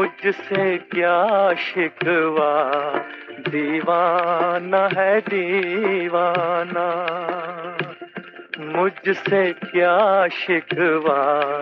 मुझसे क्या शिकवा दीवाना है दीवाना मुझसे क्या शिकवा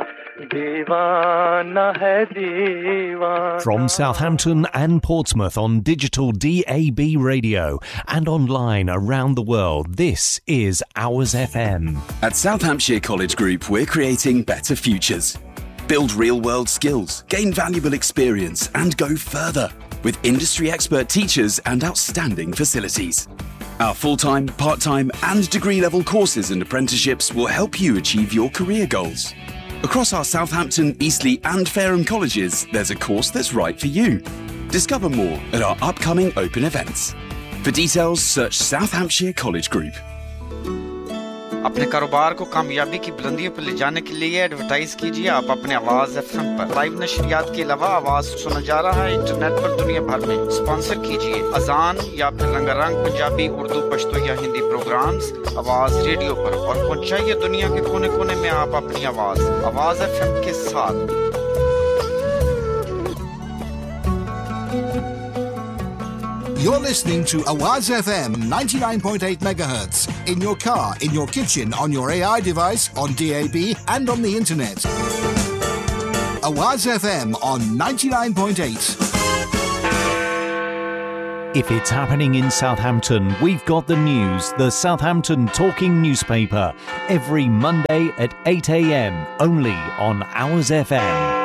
दीवाना है दीवाना. From Southampton and Portsmouth on digital DAB radio and online around the world, this is Hours FM. At South Hampshire College Group, we're creating better futures. Build real-world skills, gain valuable experience and go further with industry expert teachers and outstanding facilities. Our full-time, part-time and degree-level courses and apprenticeships will help you achieve your career goals. Across our Southampton, Eastleigh and Fareham colleges, there's a course that's right for you. Discover more at our upcoming open events. For details, search South Hampshire College Group. अपने कारोबार को कामयाबी की बुलंदियों पर ले जाने के लिए एडवर्टाइज कीजिए आप अपने आवाज एफएम पर लाइव नशरियात के अलावा आवाज सुना जा रहा है इंटरनेट पर दुनिया भर में स्पॉन्सर कीजिए अजान या फिर रंगारंग पंजाबी उर्दू पश्तो या हिंदी प्रोग्राम्स आवाज रेडियो पर और पहुंचाइए दुनिया के कोने-कोने में आप अपनी आवाज एफएम के साथ You're listening to Awaz FM 99.8 MHz in your car, in your kitchen, on your AI device, on DAB and on the internet. Awaz FM on 99.8. If it's happening in Southampton, we've got the news, the Southampton Talking Newspaper, every Monday at 8 a.m, only on Hours FM.